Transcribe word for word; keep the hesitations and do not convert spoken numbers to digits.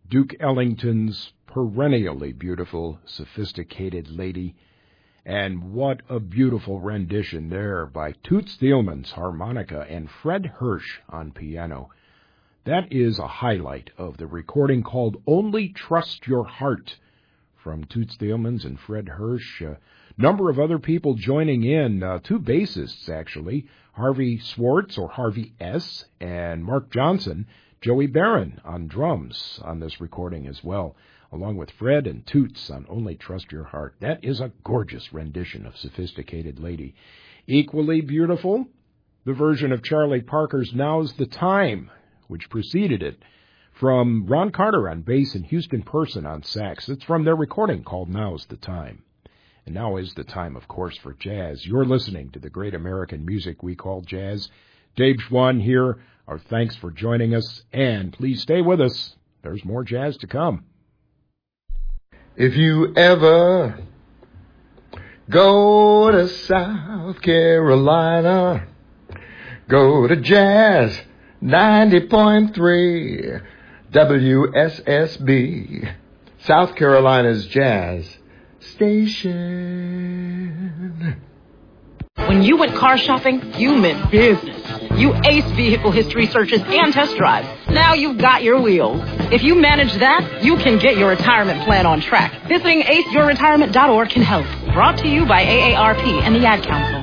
Duke Ellington's perennially beautiful, Sophisticated Lady. And what a beautiful rendition there by Toots Thielemans harmonica and Fred Hirsch on piano. That is a highlight of the recording called Only Trust Your Heart from Toots Thielemans and Fred Hirsch. A number of other people joining in, uh, two bassists actually, Harvey Swartz or Harvey S. and Mark Johnson, Joey Barron on drums on this recording as well, along with Fred and Toots on Only Trust Your Heart. That is a gorgeous rendition of Sophisticated Lady. Equally beautiful, the version of Charlie Parker's Now's the Time, which preceded it, from Ron Carter on bass and Houston Person on sax. It's from their recording called Now's the Time. And now is the time, of course, for jazz. You're listening to the great American music we call jazz. Dave Schwann here. Our thanks for joining us, and please stay with us. There's more jazz to come. If you ever go to South Carolina, go to Jazz ninety point three W S S B, South Carolina's jazz station. When you went car shopping, you meant business. You aced vehicle history searches and test drives. Now you've got your wheels. If you manage that, you can get your retirement plan on track. Visiting ace your retirement dot org can help. Brought to you by A A R P and the Ad Council.